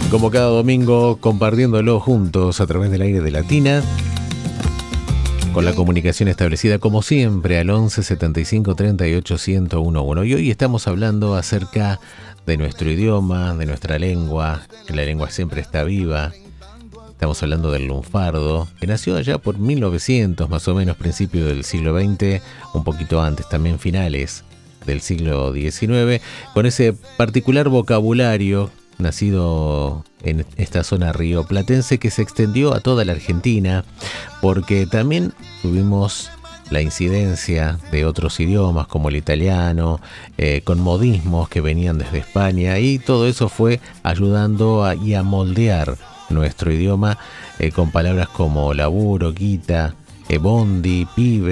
Como cada domingo, compartiéndolo juntos a través del aire de Latina, con la comunicación establecida como siempre al 11 75 38 1011. Y hoy estamos hablando acerca de nuestro idioma, de nuestra lengua, que la lengua siempre está viva. Estamos hablando del lunfardo, que nació allá por 1900, más o menos, principio del siglo XX, un poquito antes, también finales del siglo XIX, con ese particular vocabulario nacido en esta zona rioplatense que se extendió a toda la Argentina, porque también tuvimos la incidencia de otros idiomas como el italiano, con modismos que venían desde España, y todo eso fue ayudando a moldear nuestro idioma con palabras como laburo, guita, bondi, pibe.